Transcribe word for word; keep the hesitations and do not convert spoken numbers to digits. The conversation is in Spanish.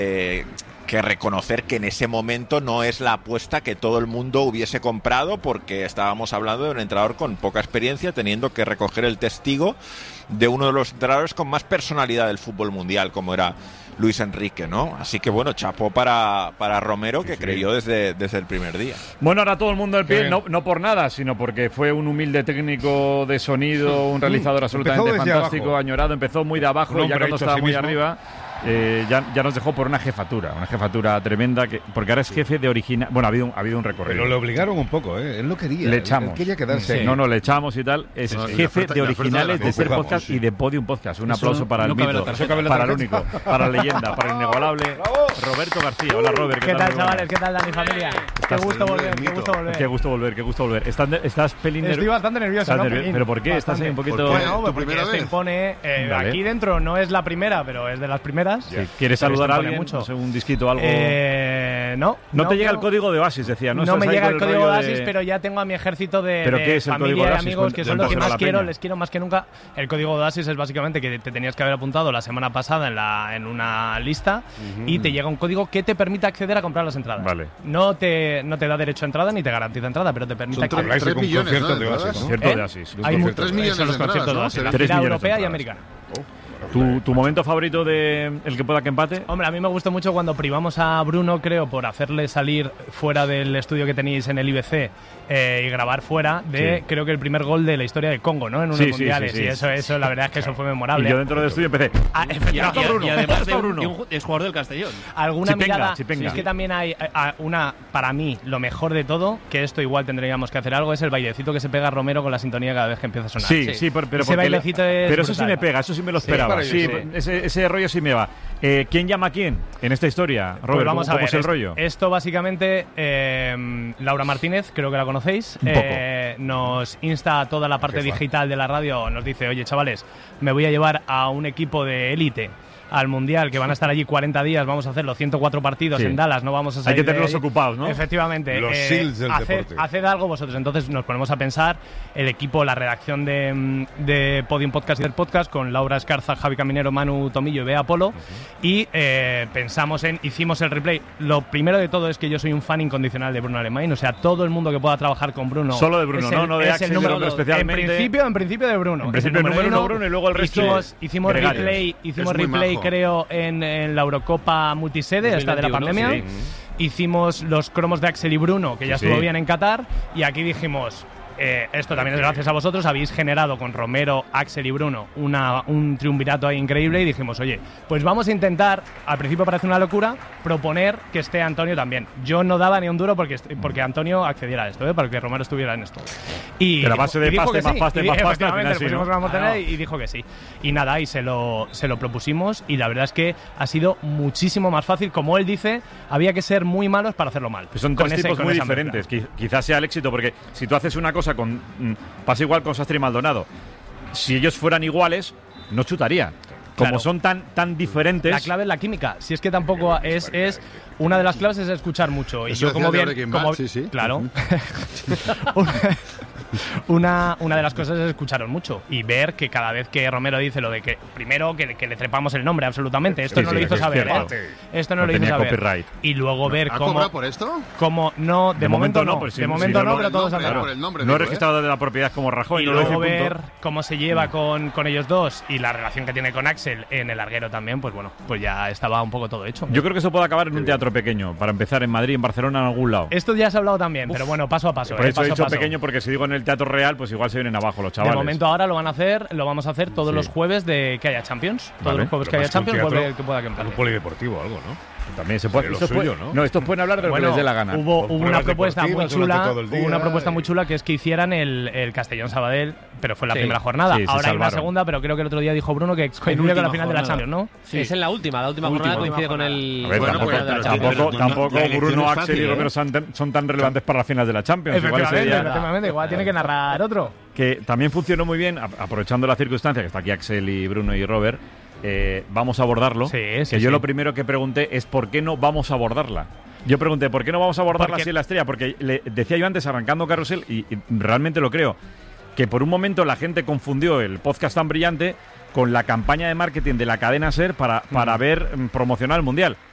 eh, que reconocer que en ese momento no es la apuesta que todo el mundo hubiese comprado, porque estábamos hablando de un entrenador con poca experiencia, teniendo que recoger el testigo de uno de los entrenadores con más personalidad del fútbol mundial, como era Luis Enrique, ¿no? Así que bueno, chapó para, para Romero, que sí, sí. creyó desde, desde el primer día. Bueno, ahora todo el mundo al pie, no, no por nada, sino porque fue un humilde técnico de sonido, un realizador absolutamente fantástico, abajo. añorado, empezó muy de abajo, y ya cuando estaba muy mismo. arriba... Eh, ya, ya nos dejó por una jefatura, una jefatura tremenda, que, porque ahora es jefe de original. Bueno, ha habido un, ha habido un recorrido. Pero le obligaron un poco, ¿eh? Él no quería. Le echamos. Él quería quedarse. Sí. No, no, le echamos y tal. Es no, jefe de originales de, de Ser Podcast sí. y de Podium Podcast. Un aplauso para no el mito, para el único, para la leyenda, para el inigualable Roberto García. Hola, Robert. ¿Qué, ¿Qué tal, chavales? ¿Qué tal, Dani, familia? Qué gusto volver, qué gusto volver. Qué gusto volver, qué gusto volver. ¿Estás, estás pelín nervioso? Estoy bastante nervioso, ¿no? ¿Pero por qué? ¿Estás ahí un poquito...? Bueno, porque esto impone... Aquí dentro no es la primera, pero es de las primeras. ¿Quieres saludar a alguien? Mucho. No sé, un disquito o algo. Eh, no. No, no te llega no, el código de Oasis, decía, ¿no? No me llega el código de Oasis, de... pero ya tengo a mi ejército de, ¿Pero de qué es el familia código de y Oasis? amigos que son los que más quiero, peña. les quiero más que nunca. El código de Oasis es básicamente que te tenías que haber apuntado la semana pasada en, la, en una lista uh-huh. y te llega un código que te permite acceder a comprar las entradas. Vale. No te, no te da derecho a entrada ni te garantiza entrada, pero te permite acceder. Son tres millones, ¿no? de Oasis, ¿no? Concierto ¿Eh? de Oasis. Hay tres millones de los conciertos de Oasis, la gira europea y americana. ¿Tu, ¿Tu momento favorito de el que pueda que empate? Hombre, a mí me gustó mucho cuando privamos a Bruno, creo, por hacerle salir fuera del estudio que tenéis en el I B C eh, y grabar fuera de, sí. creo que el primer gol de la historia de Congo, ¿no? En unos sí, mundiales. Sí, sí, sí. Y eso, eso, la verdad es que eso fue memorable. Y yo dentro del estudio empecé. Ah, efectivamente. Y, Bruno, y además de, Bruno. de un, es jugador del Castellón. Alguna chipenga, mirada. chipenga. Sí, es que también hay a, una, para mí, lo mejor de todo, que esto igual tendríamos que hacer algo, es el bailecito que se pega Romero con la sintonía cada vez que empieza a sonar. Sí, sí, sí pero, pero, ese bailecito le, es pero eso brutal. sí me pega, eso sí me lo esperaba. Sí, sí, sí. Ese, ese rollo sí me va. Eh, ¿Quién llama a quién en esta historia, Robert? Pues vamos ¿Cómo, a ver, ¿Cómo es el esto, rollo? Esto básicamente, eh, Laura Martínez, creo que la conocéis, Un poco. Eh, nos insta a toda la parte Jefa. digital de la radio, nos dice, oye chavales, me voy a llevar a un equipo de élite al Mundial, que van a estar allí cuarenta días, vamos a hacer los ciento cuatro partidos sí. en Dallas, no vamos a salir. Hay que tenerlos de ocupados, ¿no? Efectivamente. Los eh, SEALs del haced, deporte. haced algo vosotros. Entonces nos ponemos a pensar, el equipo, la redacción de, de Podium Podcast y del podcast, con Laura Escarza, Javi Caminero, Manu Tomillo y Bea Polo, uh-huh. y eh, pensamos en, hicimos el replay. Lo primero de todo es que yo soy un fan incondicional de Bruno Alemán, o sea, todo el mundo que pueda trabajar con Bruno. Solo de Bruno, el, no, no de Axel, número, de especialmente. En principio, en principio de Bruno. En principio el número, número uno, Bruno, y luego el resto. Hicimos, hicimos replay, hicimos replay creo, en, en la Eurocopa multisede, esta de la pandemia. Sí. Hicimos los cromos de Axel y Bruno, que ya sí, estuvo sí. bien en Qatar, y aquí dijimos... Eh, esto también es gracias a vosotros, habéis generado con Romero, Axel y Bruno una, un triunvirato ahí increíble y dijimos, oye, pues vamos a intentar, al principio parece una locura, proponer que esté Antonio también. Yo no daba ni un duro porque, porque Antonio accediera a esto, ¿eh? Para que Romero estuviera en esto. Y de la base de paste, más paste, más paste, al final sí, pusimos ¿no? una montaña y dijo que sí. Y nada, y se lo, se lo propusimos y la verdad es que ha sido muchísimo más fácil. Como él dice, había que ser muy malos para hacerlo mal. Pues son tres tipos muy diferentes. Quizás sea el éxito, porque si tú haces una cosa con... Pasa igual con Sastre y Maldonado. Si ellos fueran iguales, no chutaría. Como claro. son tan, tan diferentes... La clave es la química. Si es que tampoco es... es una de las claves es escuchar mucho. Y Eso yo como bien... Como, sí, sí. Claro. una, una, una de las cosas es escucharos mucho y ver que cada vez que Romero dice lo de que... Primero, que, que le trepamos el nombre, absolutamente. Esto sí, no sí, lo hizo saber, ¿eh? Esto no, no lo hizo saber. Copyright. Y luego ver ¿Ha cómo... ¿Ha cobrado por esto? Cómo, no, de, de momento, momento no. Pues sí, de momento sí, no, no, pero todos han por el nombre, No he digo, registrado ¿eh? de la propiedad como Rajoy. Y no luego lo ver punto. cómo se lleva con, con ellos dos y la relación que tiene con Axel en el larguero también, pues bueno, pues ya estaba un poco todo hecho. Yo creo que eso puede acabar en un teatro pequeño, para empezar en Madrid, en Barcelona, en algún lado. Esto ya se ha hablado también, Uf. pero bueno, paso a paso. Por eh, eso paso he dicho paso. pequeño, porque si digo en el teatro real, pues igual se vienen abajo los chavales. De momento ahora lo van a hacer, lo vamos a hacer todos sí. los jueves de que haya Champions. Todos vale. los jueves pero que haya Champions, teatro, vuelve que pueda que empate. Un polideportivo o algo, ¿no? También se puede. Lo Estos suyo, puede, ¿no? No, estos pueden hablar de lo bueno, que les dé la gana. Hubo, hubo una propuesta muy chula, hubo una propuesta muy chula que es que hicieran el, el Castellón Sabadell, pero fue la sí. primera jornada. Sí, ahora hay una segunda, pero creo que el otro día dijo Bruno que coincide con la final jornada. de la Champions, ¿no? Sí. Es en la última, la última, última jornada coincide con el. A ver, bueno, tampoco, pues, tampoco, tampoco la Bruno, Axel fácil, y Romero ¿eh? son, son tan relevantes para las finales de la Champions. Efectivamente, igual, sería, efectivamente, igual tiene que narrar otro. Que también funcionó muy bien, aprovechando la circunstancia que está aquí Axel y Bruno y Robert. Eh, vamos a abordarlo. Sí, sí, que yo sí. lo primero que pregunté es ¿por qué no vamos a abordarla? Yo pregunté, ¿por qué no vamos a abordarla así en la estrella? Porque le decía yo antes, arrancando Carrusel, y, y realmente lo creo, que por un momento la gente confundió el podcast tan brillante con la campaña de marketing de la cadena SER para, para ver promocionar el Mundial.